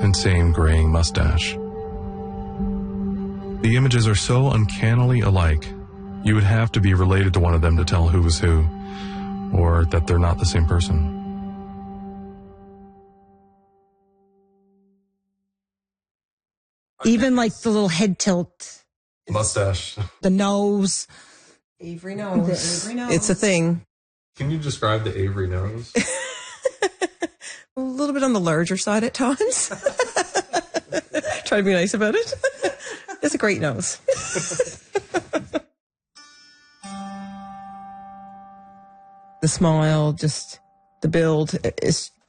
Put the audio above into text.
and same graying mustache. The images are so uncannily alike, you would have to be related to one of them to tell who was who, or that they're not the same person. Even like the little head tilt. Mustache. The nose. Avery nose. It's a thing. Can you describe the Avery nose? A little bit on the larger side at times. Try to be nice about it. It's a great nose. The smile, just the build is